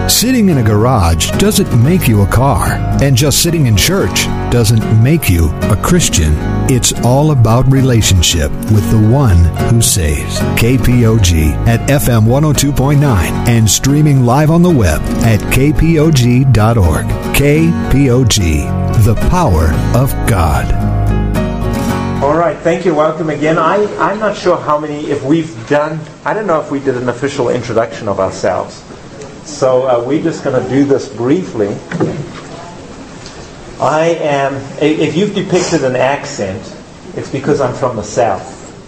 Sitting in a garage doesn't make you a car, and just sitting in church doesn't make you a Christian. It's all about relationship with the one who saves. KPOG at FM 102.9 and streaming live on the web at kpog.org. KPOG, the power of God. All right, thank you. Welcome again. I'm not sure how many, if we've done, I don't know if we did an official introduction of ourselves. So we're just going to do this briefly. I am, if you've depicted an accent, it's because I'm from the South.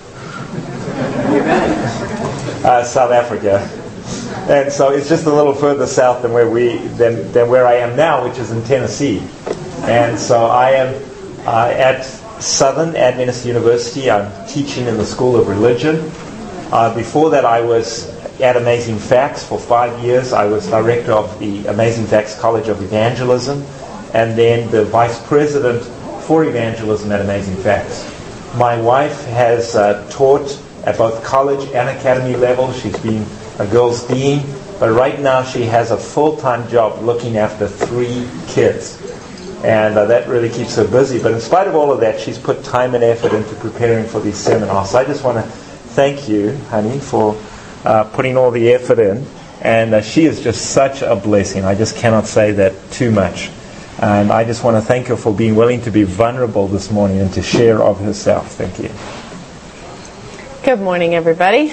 South Africa. And so it's just a little further south than where I am now, which is in Tennessee. And so I am at Southern Adventist University. I'm teaching in the School of Religion. Before that, I was at Amazing Facts for 5 years. I was director of the Amazing Facts College of Evangelism, and then the vice president for evangelism at Amazing Facts. My wife has taught at both college and academy level. She's been a girls' dean, but right now she has a full-time job looking after 3 kids. And that really keeps her busy. But in spite of all of that, she's put time and effort into preparing for these seminars. So I just want to thank you, honey, for putting all the effort in. And she is just such a blessing. I just cannot say that too much. And I just want to thank her for being willing to be vulnerable this morning and to share of herself. Thank you. Good morning, everybody.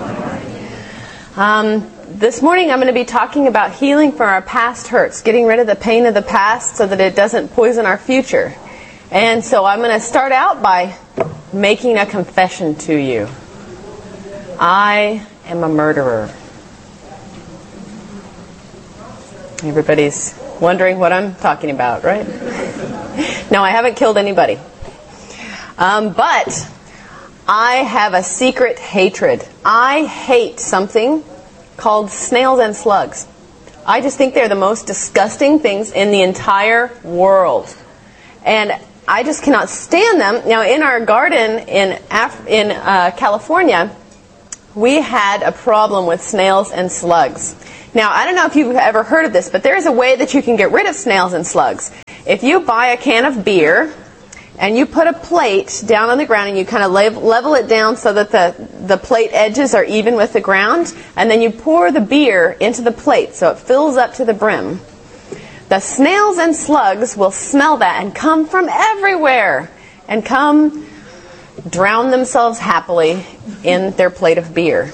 This morning I'm going to be talking about healing from our past hurts, getting rid of the pain of the past so that it doesn't poison our future. And so I'm going to start out by making a confession to you. I am a murderer. Everybody's wondering what I'm talking about, right? No, I haven't killed anybody. But I have a secret hatred. I hate something called snails and slugs. I just think they're the most disgusting things in the entire world. And I just cannot stand them. Now, in our garden in California, we had a problem with snails and slugs. Now, I don't know if you've ever heard of this, but there is a way that you can get rid of snails and slugs. If you buy a can of beer and you put a plate down on the ground and you kind of level it down so that the plate edges are even with the ground, and then you pour the beer into the plate so it fills up to the brim, the snails and slugs will smell that and come from everywhere and come drown themselves happily in their plate of beer.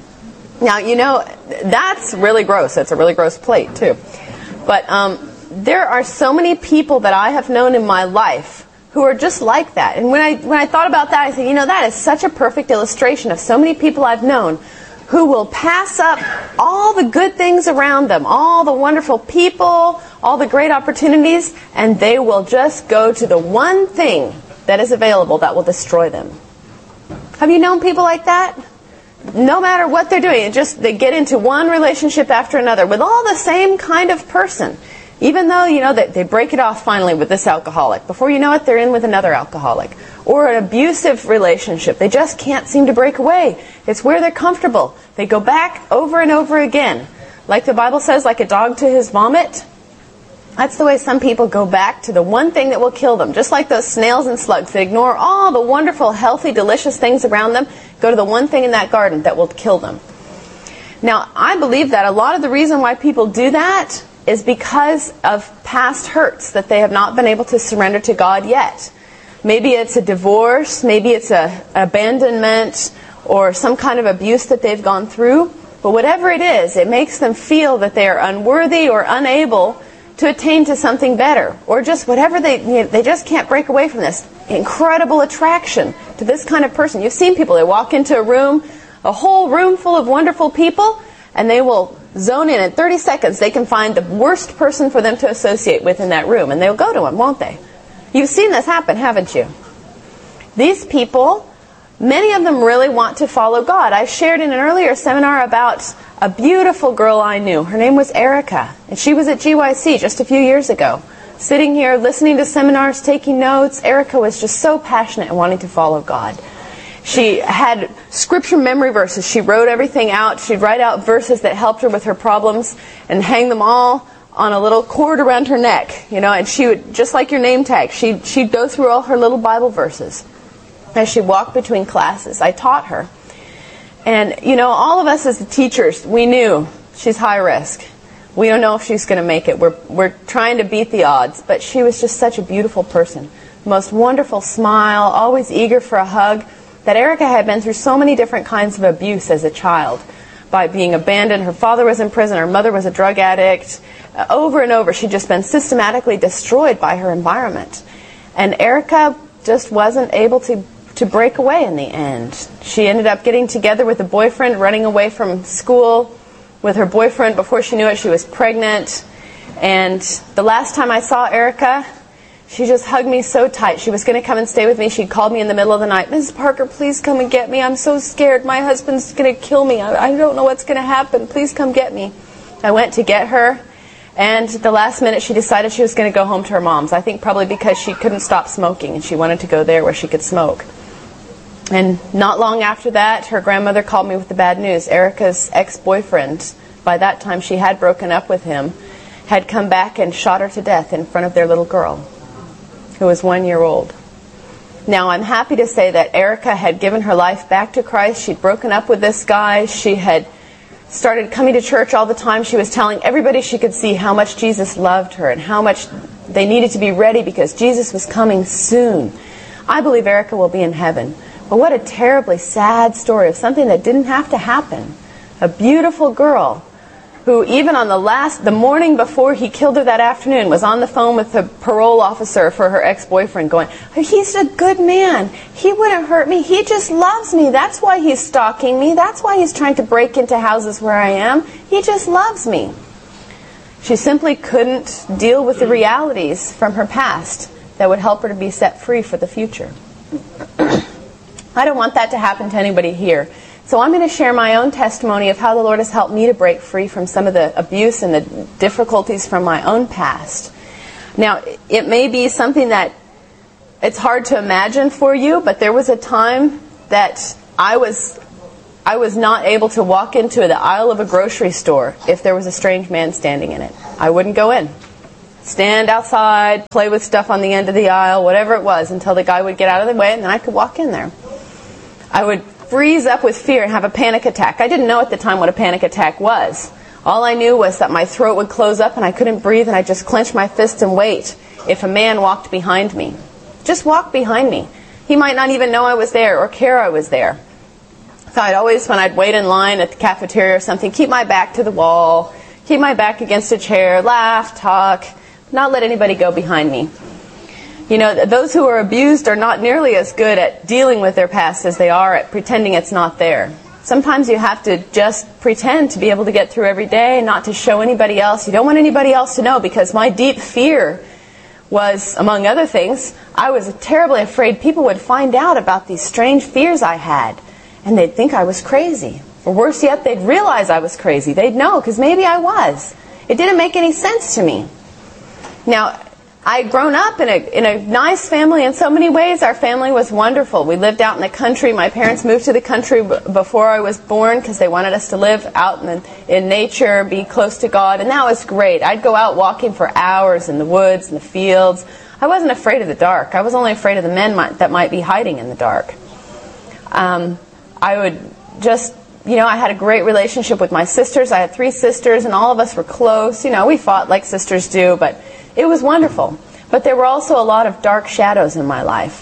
Now, you know, that's really gross. That's a really gross plate, too. But there are so many people that I have known in my life who are just like that. And when I thought about that, I said, you know, that is such a perfect illustration of so many people I've known who will pass up all the good things around them, all the wonderful people, all the great opportunities, and they will just go to the one thing that is available that will destroy them. Have you known people like that? No matter what they're doing, they get into one relationship after another with all the same kind of person. Even though, you know, they break it off finally with this alcoholic. Before you know it, they're in with another alcoholic. Or an abusive relationship. They just can't seem to break away. It's where they're comfortable. They go back over and over again. Like the Bible says, like a dog to his vomit. That's the way some people go back to the one thing that will kill them. Just like those snails and slugs. They ignore all the wonderful, healthy, delicious things around them. Go to the one thing in that garden that will kill them. Now, I believe that a lot of the reason why people do that is because of past hurts that they have not been able to surrender to God yet. Maybe it's a divorce, maybe it's an abandonment, or some kind of abuse that they've gone through. But whatever it is, it makes them feel that they are unworthy or unable to attain to something better. Or just whatever they just can't break away from this incredible attraction to this kind of person. You've seen people, they walk into a room, a whole room full of wonderful people, and they will zone in 30 seconds. They can find the worst person for them to associate with in that room, and they'll go to him, won't they? You've seen this happen, haven't you? These people, many of them really want to follow God. I shared in an earlier seminar about a beautiful girl I knew. Her name was Erica, and she was at GYC just a few years ago. Sitting here, listening to seminars, taking notes. Erica was just so passionate and wanting to follow God. She had scripture memory verses. She wrote everything out. She'd write out verses that helped her with her problems and hang them all on a little cord around her neck, and she would, just like your name tag, she'd go through all her little Bible verses as she walked between classes. I taught her. And, all of us as the teachers, we knew she's high risk. We don't know if she's going to make it. We're trying to beat the odds. But she was just such a beautiful person. The most wonderful smile, always eager for a hug. That Erica had been through so many different kinds of abuse as a child. By being abandoned, her father was in prison, her mother was a drug addict. Over and over, she'd just been systematically destroyed by her environment. And Erica just wasn't able to break away in the end. She ended up getting together with a boyfriend, running away from school with her boyfriend. Before she knew it, she was pregnant. And the last time I saw Erica, she just hugged me so tight. She was going to come and stay with me. She'd called me in the middle of the night. Mrs. Parker, please come and get me. I'm so scared. My husband's going to kill me. I don't know what's going to happen. Please come get me. I went to get her. And the last minute, she decided she was going to go home to her mom's. I think probably because she couldn't stop smoking and she wanted to go there where she could smoke. And not long after that, her grandmother called me with the bad news. Erica's ex-boyfriend, by that time she had broken up with him, had come back and shot her to death in front of their little girl, who was 1 year old. Now, I'm happy to say that Erica had given her life back to Christ. She'd broken up with this guy. She had started coming to church all the time. She was telling everybody she could see how much Jesus loved her and how much they needed to be ready because Jesus was coming soon. I believe Erica will be in heaven. But what a terribly sad story of something that didn't have to happen. A beautiful girl who even on the morning before he killed her that afternoon was on the phone with the parole officer for her ex-boyfriend going, he's a good man. He wouldn't hurt me. He just loves me. That's why he's stalking me. That's why he's trying to break into houses where I am. He just loves me. She simply couldn't deal with the realities from her past that would help her to be set free for the future. I don't want that to happen to anybody here. So I'm going to share my own testimony of how the Lord has helped me to break free from some of the abuse and the difficulties from my own past. Now, it may be something that it's hard to imagine for you, but there was a time that I was not able to walk into the aisle of a grocery store if there was a strange man standing in it. I wouldn't go in. Stand outside, play with stuff on the end of the aisle, whatever it was, until the guy would get out of the way, and then I could walk in there. I would freeze up with fear and have a panic attack. I didn't know at the time what a panic attack was. All I knew was that my throat would close up and I couldn't breathe, and I'd just clench my fist and wait if a man walked behind me. Just walk behind me. He might not even know I was there or care I was there. So I'd always, when I'd wait in line at the cafeteria or something, keep my back to the wall, keep my back against a chair, laugh, talk, not let anybody go behind me. You know, those who are abused are not nearly as good at dealing with their past as they are at pretending it's not there. Sometimes you have to just pretend to be able to get through every day, not to show anybody else. You don't want anybody else to know, because my deep fear was, among other things, I was terribly afraid people would find out about these strange fears I had, and they'd think I was crazy. Or worse yet, they'd realize I was crazy. They'd know, because maybe I was. It didn't make any sense to me. Now, I'd grown up in a nice family in so many ways. Our family was wonderful. We lived out in the country. My parents moved to the country before I was born because they wanted us to live out in nature, be close to God, and that was great. I'd go out walking for hours in the woods and the fields. I wasn't afraid of the dark. I was only afraid of the men that might be hiding in the dark. I would just, I had a great relationship with my sisters. I had 3 sisters, and all of us were close. We fought like sisters do, but it was wonderful. But there were also a lot of dark shadows in my life.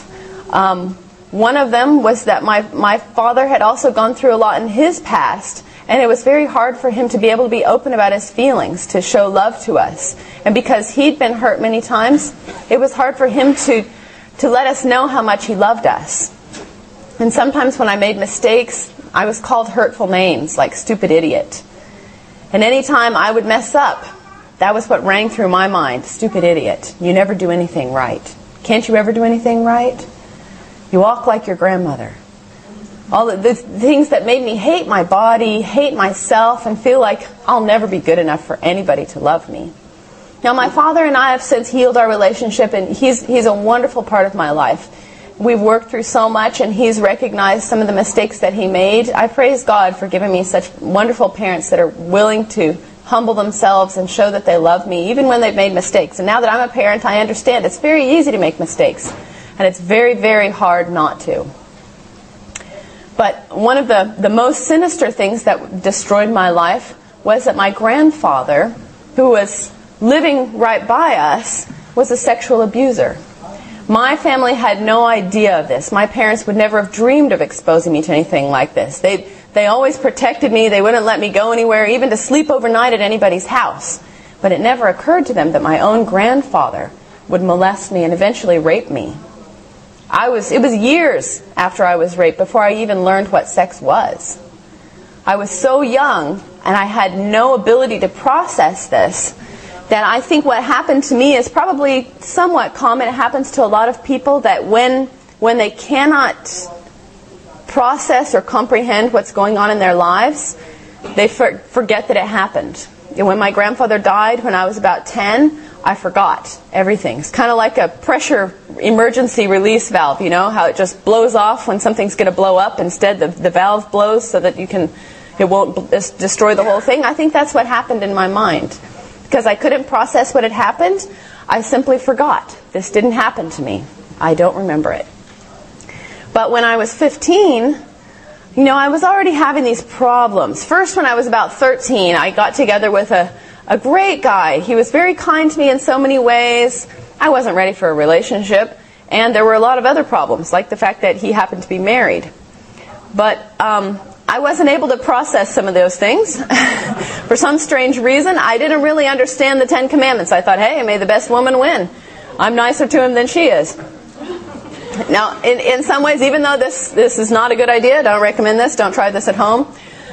One of them was that my father had also gone through a lot in his past, and it was very hard for him to be able to be open about his feelings, to show love to us. And because he'd been hurt many times, it was hard for him to let us know how much he loved us. And sometimes when I made mistakes, I was called hurtful names, like stupid idiot. And any time I would mess up, that was what rang through my mind. Stupid idiot. You never do anything right. Can't you ever do anything right? You walk like your grandmother. All the things that made me hate my body, hate myself, and feel like I'll never be good enough for anybody to love me. Now, my father and I have since healed our relationship, and he's a wonderful part of my life. we've worked through so much, and he's recognized some of the mistakes that he made. I praise God for giving me such wonderful parents that are willing to humble themselves and show that they love me, even when they've made mistakes. And now that I'm a parent, I understand it's very easy to make mistakes, and it's very, very hard not to. But one of the most sinister things that destroyed my life was that my grandfather, who was living right by us, was a sexual abuser. My family had no idea of this. My parents would never have dreamed of exposing me to anything like this. They always protected me. They wouldn't let me go anywhere, even to sleep overnight at anybody's house. But it never occurred to them that my own grandfather would molest me and eventually rape me. It was years after I was raped before I even learned what sex was. I was so young, and I had no ability to process this, that I think what happened to me is probably somewhat common. It happens to a lot of people, that when they cannot process or comprehend what's going on in their lives, they forget that it happened. And when my grandfather died when I was about 10, I forgot everything. It's kind of like a pressure emergency release valve, you know, how it just blows off when something's going to blow up. Instead, the valve blows so that it won't destroy the whole thing. I think that's what happened in my mind. Because I couldn't process what had happened, I simply forgot. This didn't happen to me. I don't remember it. But when I was 15, I was already having these problems. First, when I was about 13, I got together with a great guy. He was very kind to me in so many ways. I wasn't ready for a relationship. And there were a lot of other problems, like the fact that he happened to be married. But I wasn't able to process some of those things. For some strange reason, I didn't really understand the Ten Commandments. I thought, hey, may the best woman win. I'm nicer to him than she is. Now, in some ways, even though this is not a good idea, don't recommend this, don't try this at home,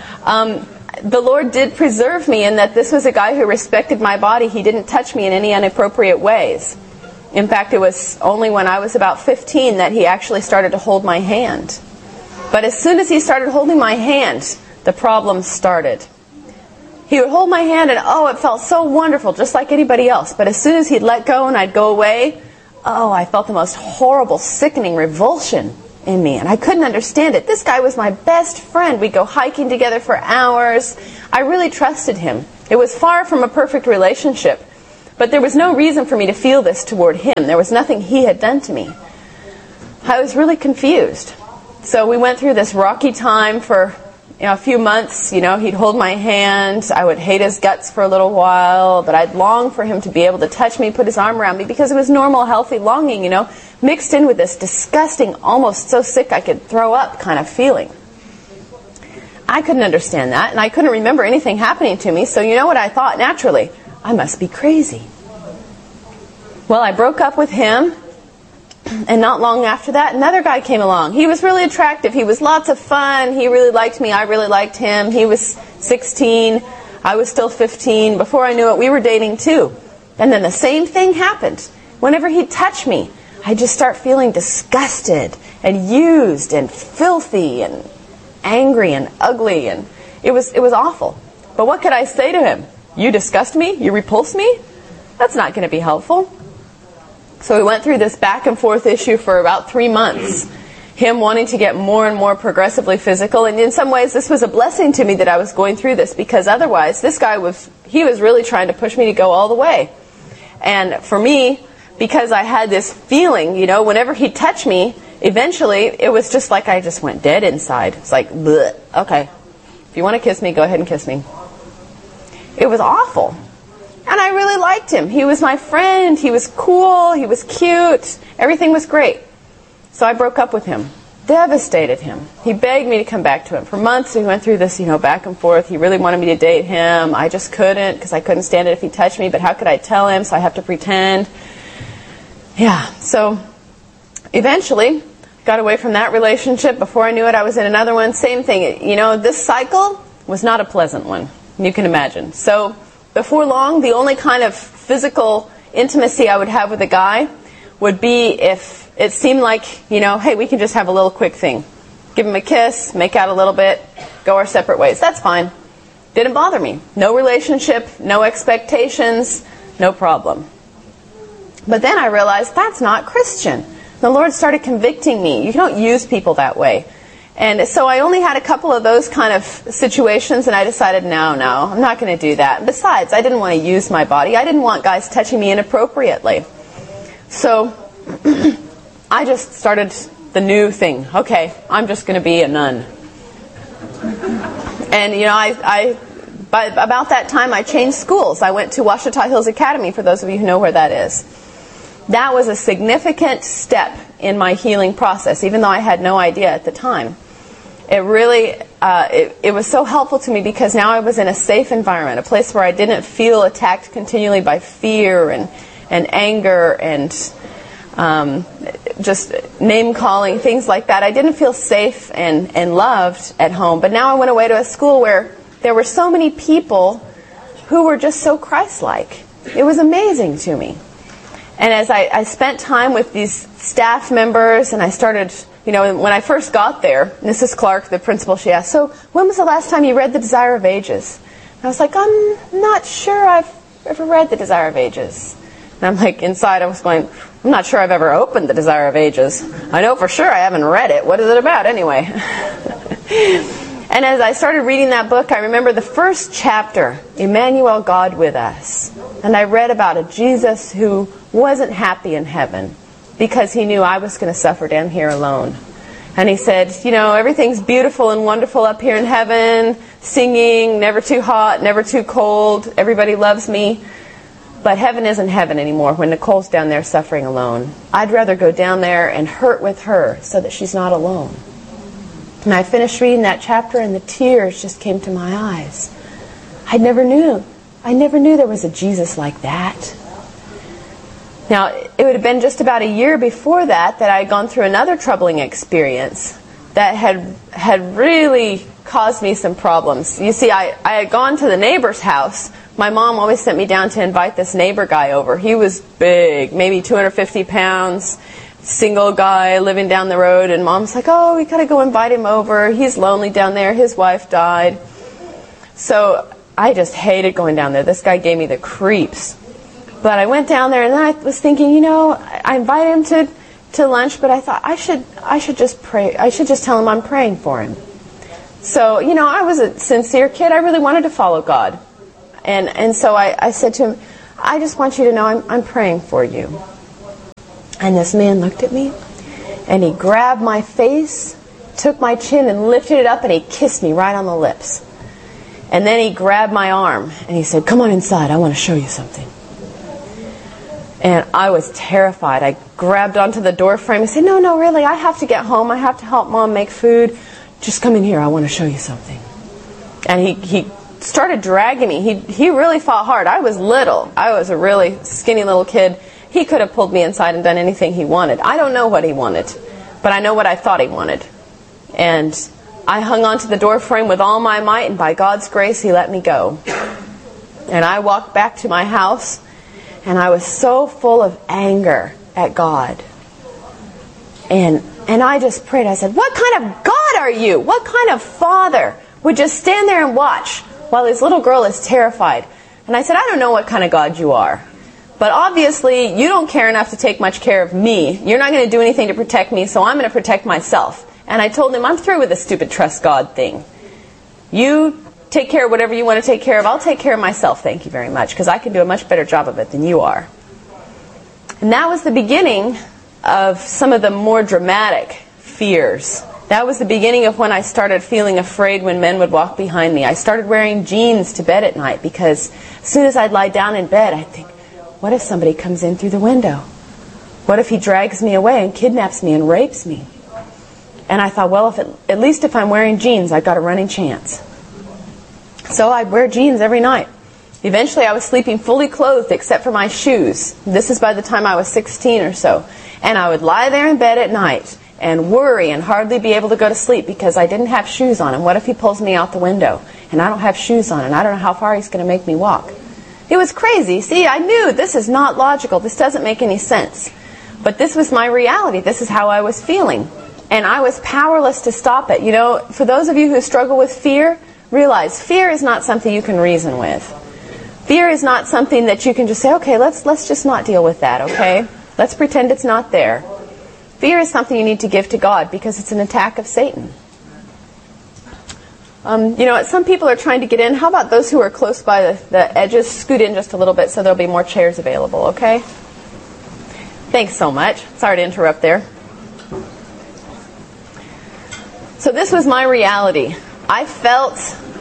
the Lord did preserve me in that this was a guy who respected my body. He didn't touch me in any inappropriate ways. In fact, it was only when I was about 15 that he actually started to hold my hand. But as soon as he started holding my hand, the problems started. He would hold my hand and, it felt so wonderful, just like anybody else. But as soon as he'd let go and I'd go away, I felt the most horrible, sickening revulsion in me. And I couldn't understand it. This guy was my best friend. We'd go hiking together for hours. I really trusted him. It was far from a perfect relationship. But there was no reason for me to feel this toward him. There was nothing he had done to me. I was really confused. So we went through this rocky time for a few months. He'd hold my hand. I would hate his guts for a little while, but I'd long for him to be able to touch me, put his arm around me, because it was normal, healthy longing, mixed in with this disgusting, almost so sick I could throw up kind of feeling. I couldn't understand that, and I couldn't remember anything happening to me, so you know what I thought naturally? I must be crazy. Well, I broke up with him. And not long after that, another guy came along. He was really attractive. He was lots of fun. He really liked me. I really liked him. He was 16. I was still 15. Before I knew it, we were dating too. And then the same thing happened. Whenever he'd touch me, I'd just start feeling disgusted and used and filthy and angry and ugly. And it was awful. But what could I say to him? You disgust me? You repulse me? That's not going to be helpful. So we went through this back and forth issue for about 3 months. Him wanting to get more and more progressively physical. And in some ways, this was a blessing to me that I was going through this, because otherwise, this guy was really trying to push me to go all the way. And for me, because I had this feeling, whenever he'd touch me, eventually, it was just like I just went dead inside. It's like, bleh. Okay, if you want to kiss me, go ahead and kiss me. It was awful. And I really liked him. He was my friend. He was cool. He was cute. Everything was great. So I broke up with him. Devastated him. He begged me to come back to him. For months we went through this, back and forth. He really wanted me to date him. I just couldn't, because I couldn't stand it if he touched me. But how could I tell him? So I have to pretend. Yeah. So eventually got away from that relationship. Before I knew it, I was in another one. Same thing. This cycle was not a pleasant one. You can imagine. So before long, the only kind of physical intimacy I would have with a guy would be if it seemed like, hey, we can just have a little quick thing. Give him a kiss, make out a little bit, go our separate ways. That's fine. Didn't bother me. No relationship, no expectations, no problem. But then I realized that's not Christian. The Lord started convicting me. You don't use people that way. And so I only had a couple of those kind of situations, and I decided, no, I'm not going to do that. Besides, I didn't want to use my body. I didn't want guys touching me inappropriately. So I just started the new thing. Okay, I'm just going to be a nun. And, by about that time, I changed schools. I went to Ouachita Hills Academy, for those of you who know where that is. That was a significant step in my healing process, even though I had no idea at the time. It really, it was so helpful to me because now I was in a safe environment, a place where I didn't feel attacked continually by fear and anger and just name-calling, things like that. I didn't feel safe and loved at home. But now I went away to a school where there were so many people who were just so Christ-like. It was amazing to me. And as I spent time with these staff members, and I started, when I first got there, Mrs. Clark, the principal, she asked, so when was the last time you read The Desire of Ages? And I was like, I'm not sure I've ever read The Desire of Ages. And I'm like, inside I was going, I'm not sure I've ever opened The Desire of Ages. I know for sure I haven't read it. What is it about anyway? And as I started reading that book, I remember the first chapter, Emmanuel, God with Us. And I read about a Jesus who wasn't happy in heaven because he knew I was going to suffer down here alone. And he said, everything's beautiful and wonderful up here in heaven, singing, never too hot, never too cold, everybody loves me. But heaven isn't heaven anymore when Nicole's down there suffering alone. I'd rather go down there and hurt with her so that she's not alone. And I finished reading that chapter and the tears just came to my eyes. I never knew there was a Jesus like that. Now, it would have been just about a year before that I had gone through another troubling experience that had really caused me some problems. You see, I had gone to the neighbor's house. My mom always sent me down to invite this neighbor guy over. He was big, maybe 250 pounds, single guy living down the road. And Mom's like, oh, we got to go invite him over. He's lonely down there. His wife died. So I just hated going down there. This guy gave me the creeps. But I went down there and I was thinking, I invited him to lunch, but I thought I should just pray. I should just tell him I'm praying for him. So, I was a sincere kid. I really wanted to follow God. And so I said to him, I just want you to know I'm praying for you. And this man looked at me and he grabbed my face, took my chin and lifted it up and he kissed me right on the lips. And then he grabbed my arm and he said, come on inside, I want to show you something. And I was terrified. I grabbed onto the door frame and said, no, really, I have to get home. I have to help Mom make food. Just come in here. I want to show you something. And he started dragging me. He really fought hard. I was little. I was a really skinny little kid. He could have pulled me inside and done anything he wanted. I don't know what he wanted, but I know what I thought he wanted. And I hung onto the door frame with all my might, and by God's grace, he let me go. And I walked back to my house. And I was so full of anger at God. And I just prayed. I said, what kind of God are you? What kind of father would just stand there and watch while his little girl is terrified? And I said, I don't know what kind of God you are. But obviously, you don't care enough to take much care of me. You're not going to do anything to protect me, so I'm going to protect myself. And I told him, I'm through with this stupid trust God thing. You take care of whatever you want to take care of. I'll take care of myself, thank you very much, because I can do a much better job of it than you are. And that was the beginning of some of the more dramatic fears. That was the beginning of when I started feeling afraid when men would walk behind me. I started wearing jeans to bed at night because as soon as I'd lie down in bed, I'd think, what if somebody comes in through the window? What if he drags me away and kidnaps me and rapes me? And I thought, well, at least if I'm wearing jeans, I've got a running chance. So I'd wear jeans every night. Eventually I was sleeping fully clothed except for my shoes. This is by the time I was 16 or so. And I would lie there in bed at night and worry and hardly be able to go to sleep because I didn't have shoes on. And what if he pulls me out the window and I don't have shoes on and I don't know how far he's going to make me walk? It was crazy. See, I knew this is not logical. This doesn't make any sense. But this was my reality. This is how I was feeling. And I was powerless to stop it. For those of you who struggle with fear, realize fear is not something you can reason with. Fear is not something that you can just say, okay, let's just not deal with that, okay? Let's pretend it's not there. Fear is something you need to give to God because it's an attack of Satan. Some people are trying to get in. How about those who are close by the edges? Scoot in just a little bit so there'll be more chairs available, okay? Thanks so much. Sorry to interrupt there. So this was my reality. I felt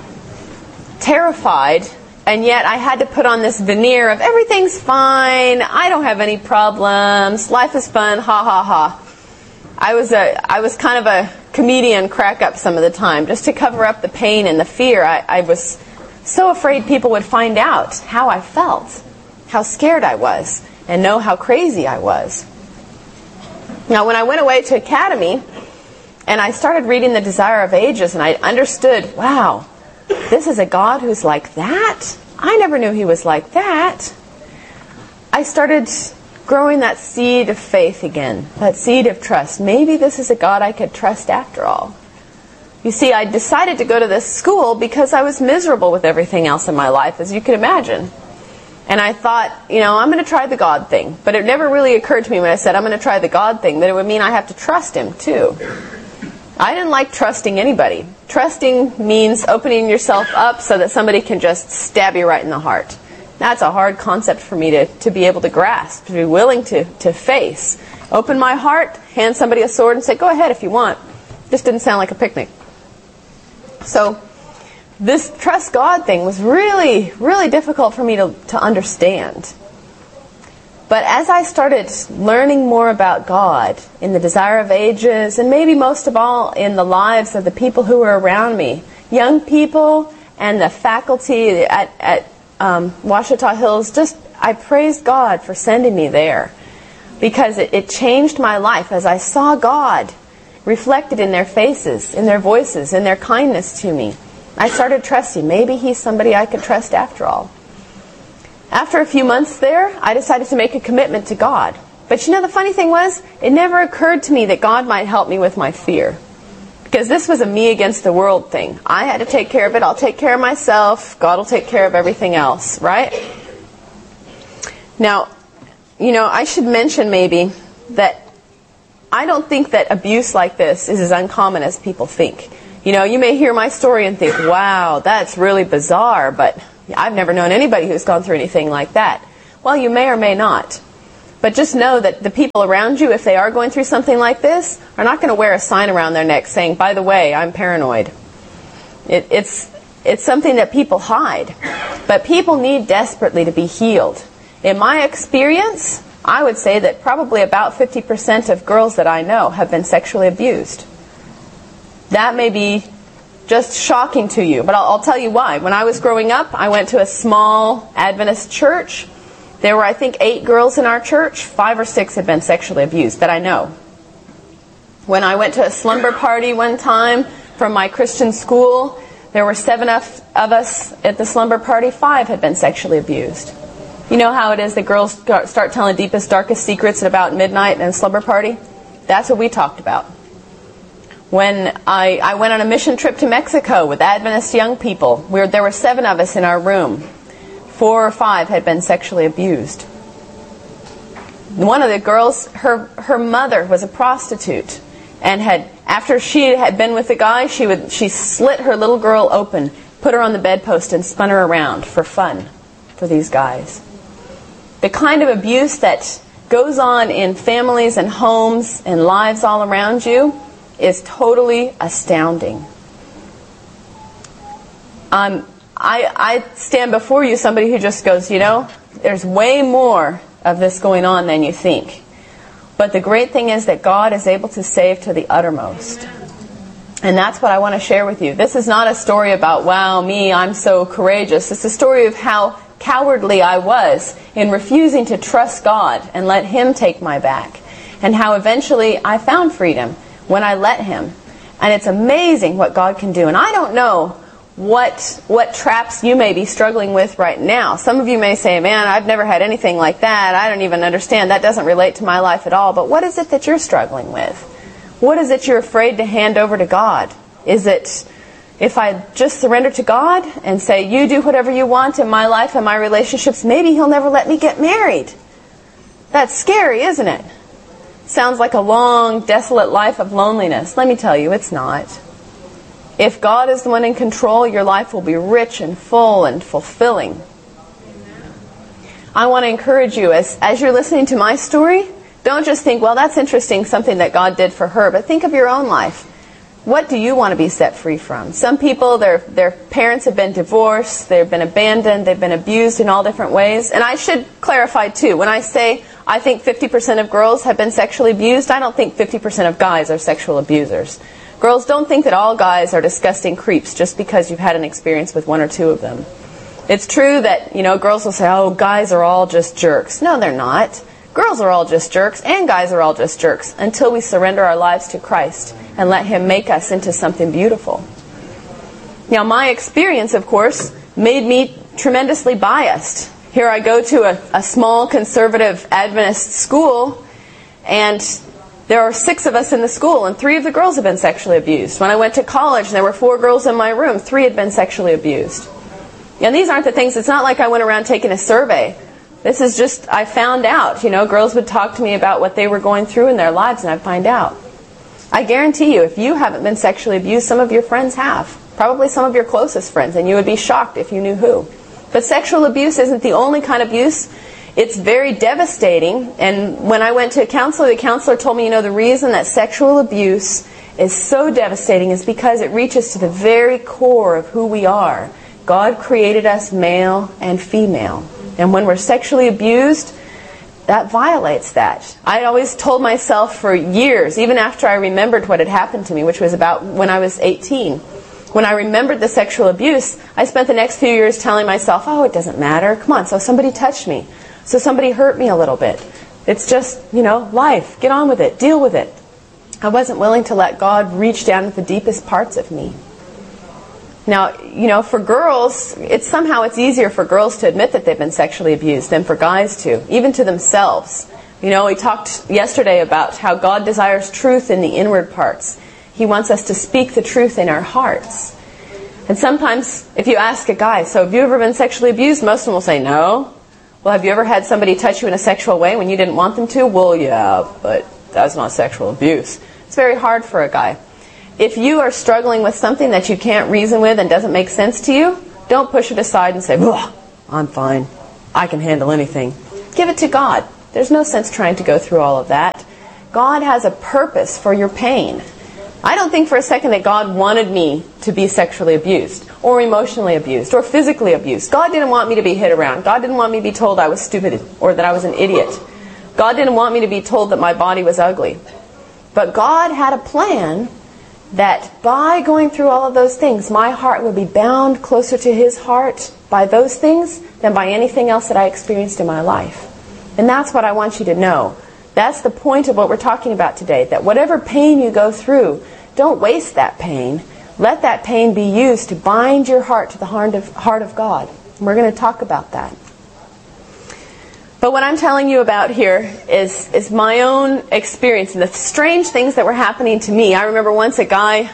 terrified, and yet I had to put on this veneer of everything's fine, I don't have any problems, life is fun, ha ha ha. I was kind of a comedian crack up some of the time, just to cover up the pain and the fear. I was so afraid people would find out how I felt, how scared I was, and know how crazy I was. Now, when I went away to Academy, and I started reading The Desire of Ages, and I understood, wow, this is a God who's like that? I never knew he was like that. I started growing that seed of faith again, that seed of trust. Maybe this is a God I could trust after all. You see, I decided to go to this school because I was miserable with everything else in my life, as you can imagine. And I thought, I'm going to try the God thing. But it never really occurred to me when I said I'm going to try the God thing that it would mean I have to trust him too. I didn't like trusting anybody. Trusting means opening yourself up so that somebody can just stab you right in the heart. That's a hard concept for me to be able to grasp, to be willing to face. Open my heart, hand somebody a sword and say, go ahead if you want. Just didn't sound like a picnic. So this trust God thing was really, really difficult for me to understand. But as I started learning more about God in The Desire of Ages, and maybe most of all in the lives of the people who were around me, young people and the faculty at Ouachita Hills, I praised God for sending me there, because it changed my life as I saw God reflected in their faces, in their voices, in their kindness to me. I started trusting. Maybe he's somebody I could trust after all. After a few months there, I decided to make a commitment to God. But the funny thing was, it never occurred to me that God might help me with my fear. Because this was a me against the world thing. I had to take care of it. I'll take care of myself. God will take care of everything else, right? Now, I should mention maybe that I don't think that abuse like this is as uncommon as people think. You may hear my story and think, wow, that's really bizarre, but I've never known anybody who's gone through anything like that. Well, you may or may not. But just know that the people around you, if they are going through something like this, are not going to wear a sign around their neck saying, by the way, I'm paranoid. It's something that people hide. But people need desperately to be healed. In my experience, I would say that probably about 50% of girls that I know have been sexually abused. That may be just shocking to you, but I'll tell you why. When I was growing up, I went to a small Adventist church. There were, I think, 8 girls in our church. 5 or 6 had been sexually abused that I know. When I went to a slumber party one time from my Christian school, there were 7 of us at the slumber party. 5 had been sexually abused. You know how it is that girls start telling deepest, darkest secrets at about midnight in a slumber party? That's what we talked about. When I went on a mission trip to Mexico with Adventist young people, there were 7 of us in our room. 4 or 5 had been sexually abused. One of the girls, her mother was a prostitute, and after she had been with the guy, she slit her little girl open, put her on the bedpost, and spun her around for fun for these guys. The kind of abuse that goes on in families and homes and lives all around you is totally astounding. I stand before you somebody who just goes, there's way more of this going on than you think. But the great thing is that God is able to save to the uttermost. And that's what I want to share with you. This is not a story about, wow, me, I'm so courageous. It's a story of how cowardly I was in refusing to trust God and let Him take my back. And how eventually I found freedom when I let Him. And it's amazing what God can do. And I don't know what traps you may be struggling with right now. Some of you may say, man, I've never had anything like that. I don't even understand. That doesn't relate to my life at all. But what is it that you're struggling with? What is it you're afraid to hand over to God? Is it, if I just surrender to God and say, you do whatever you want in my life and my relationships, maybe He'll never let me get married. That's scary, isn't it? sounds like a long, desolate life of loneliness. Let me tell you, it's not. If God is the one in control, your life will be rich and full and fulfilling. I want to encourage you, as you're listening to my story, don't just think, well, that's interesting, something that God did for her, but think of your own life. What do you want to be set free from? Some people, their parents have been divorced, they've been abandoned, they've been abused in all different ways. And I should clarify too, when I say I think 50% of girls have been sexually abused, I don't think 50% of guys are sexual abusers. Girls, don't think that all guys are disgusting creeps just because you've had an experience with one or two of them. It's true that, girls will say, oh, guys are all just jerks. No, they're not. Girls are all just jerks, and guys are all just jerks, until we surrender our lives to Christ and let Him make us into something beautiful. Now, my experience, of course, made me tremendously biased. Here I go to a small conservative Adventist school, and there are 6 of us in the school, and 3 of the girls have been sexually abused. When I went to college, there were 4 girls in my room. 3 had been sexually abused. And these aren't the things, it's not like I went around taking a survey. This is just, I found out. Girls would talk to me about what they were going through in their lives, and I'd find out. I guarantee you, if you haven't been sexually abused, some of your friends have. Probably some of your closest friends, and you would be shocked if you knew who. But sexual abuse isn't the only kind of abuse. It's very devastating. And when I went to a counselor, the counselor told me, the reason that sexual abuse is so devastating is because it reaches to the very core of who we are. God created us male and female. And when we're sexually abused, that violates that. I always told myself for years, even after I remembered what had happened to me, which was about when I was 18. When I remembered the sexual abuse, I spent the next few years telling myself, oh, it doesn't matter. Come on, so somebody touched me. So somebody hurt me a little bit. It's just, life. Get on with it. Deal with it. I wasn't willing to let God reach down to the deepest parts of me. Now, for girls, it's easier for girls to admit that they've been sexually abused than for guys to, even to themselves. We talked yesterday about how God desires truth in the inward parts. He wants us to speak the truth in our hearts. And sometimes, if you ask a guy, so have you ever been sexually abused? Most of them will say no. Well, have you ever had somebody touch you in a sexual way when you didn't want them to? Well, yeah, but that's not sexual abuse. It's very hard for a guy. If you are struggling with something that you can't reason with and doesn't make sense to you, don't push it aside and say, I'm fine. I can handle anything. Give it to God. There's no sense trying to go through all of that. God has a purpose for your pain. I don't think for a second that God wanted me to be sexually abused or emotionally abused or physically abused. God didn't want me to be hit around. God didn't want me to be told I was stupid or that I was an idiot. God didn't want me to be told that my body was ugly. But God had a plan that by going through all of those things, my heart would be bound closer to His heart by those things than by anything else that I experienced in my life. And that's what I want you to know. That's the point of what we're talking about today, that whatever pain you go through, don't waste that pain. Let that pain be used to bind your heart to the heart of God. And we're going to talk about that. But what I'm telling you about here is my own experience and the strange things that were happening to me. I remember once a guy,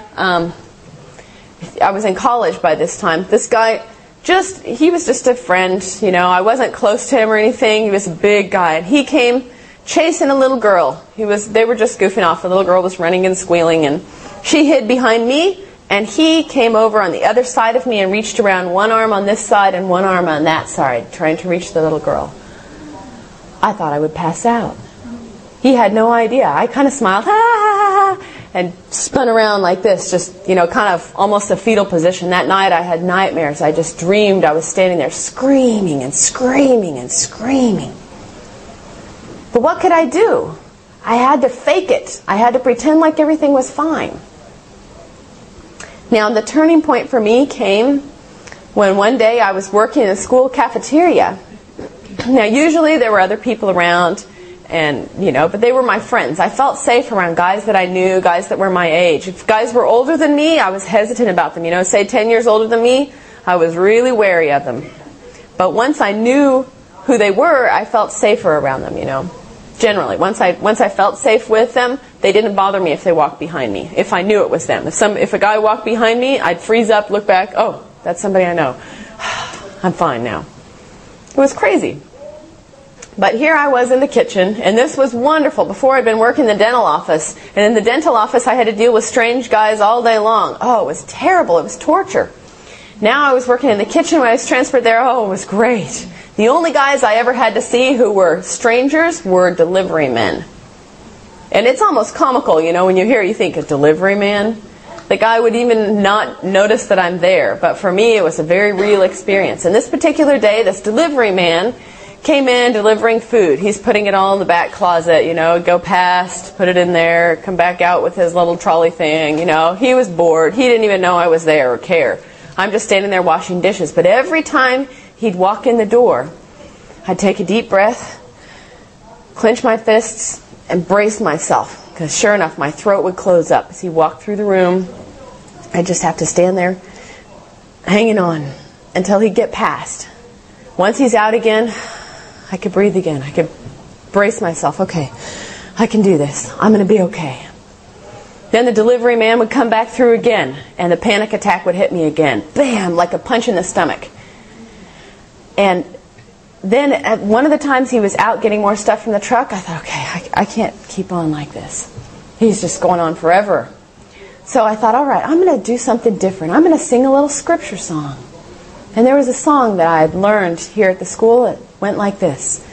I was in college by this time. This guy, he was just a friend, I wasn't close to him or anything. He was a big guy. And he came chasing a little girl. They were just goofing off. The little girl was running and squealing, and she hid behind me, and he came over on the other side of me and reached around one arm on this side and one arm on that side, trying to reach the little girl. I thought I would pass out. He had no idea. I kind of smiled, and spun around like this, just, kind of almost a fetal position. That night I had nightmares. I just dreamed I was standing there screaming and screaming and screaming. But what could I do? I had to fake it. I had to pretend like everything was fine. Now, the turning point for me came when one day I was working in a school cafeteria. Now, usually there were other people around, but they were my friends. I felt safe around guys that I knew, guys that were my age. If guys were older than me, I was hesitant about them. Say 10 years older than me, I was really wary of them. But once I knew who they were, I felt safer around them, Generally, once I felt safe with them, they didn't bother me if they walked behind me, if I knew it was them. If a guy walked behind me, I'd freeze up, look back, oh, that's somebody I know. I'm fine now. It was crazy. But here I was in the kitchen, and this was wonderful. Before I'd been working in the dental office, and in the dental office I had to deal with strange guys all day long. Oh, it was terrible. It was torture. Now I was working in the kitchen when I was transferred there. Oh, it was great. The only guys I ever had to see who were strangers were delivery men. And it's almost comical, you know, when you hear, you think, a delivery man? The guy would even not notice that I'm there. But for me, it was a very real experience. And this particular day, this delivery man came in delivering food. He's putting it all in the back closet, you know, go past, put it in there, come back out with his little trolley thing, you know. He was bored. He didn't even know I was there or care. I'm just standing there washing dishes. But every time he'd walk in the door, I'd take a deep breath, clench my fists, and brace myself. Because sure enough, my throat would close up. As he walked through the room, I'd just have to stand there, hanging on, until he'd get past. Once he's out again, I could breathe again. I could brace myself. Okay, I can do this. I'm going to be okay. Then the delivery man would come back through again, and the panic attack would hit me again. Bam! Like a punch in the stomach. And then at one of the times he was out getting more stuff from the truck, I thought, okay, I can't keep on like this. He's just going on forever. So I thought, all right, I'm going to do something different. I'm going to sing a little scripture song. And there was a song that I had learned here at the school. It went like this.